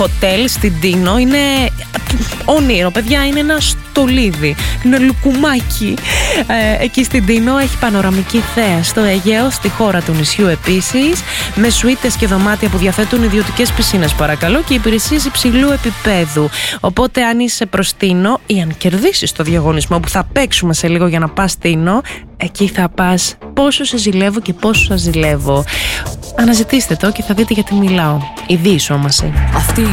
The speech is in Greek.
χοτέλ στην Τίνο είναι όνειρο, παιδιά, είναι ένα στολίδι, είναι λουκουμάκι. Εκεί στην Τίνο έχει πανοραμική θέα στο Αιγαίο, στη χώρα του νησιού επίσης, με σουίτες και δωμάτια που διαθέτουν ιδιωτικές πισίνες, παρακαλώ, και υπηρεσίες υψηλού επίπεδου. Οπότε αν είσαι προς Τίνο ή αν κερδίσεις το διαγωνισμό που θα παίξουμε σε λίγο για να πας Τίνο, εκεί θα πας πόσο σε ζηλεύω και πόσο σας ζηλεύω. Αναζητήστε το και θα δείτε γιατί μιλάω. Η Δίης όμως.